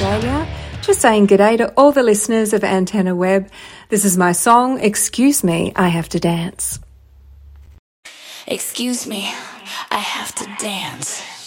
Australia. Just saying g'day to all the listeners of Antenna Web. This is my song, Excuse Me, I Have to Dance. Excuse me, I have to dance.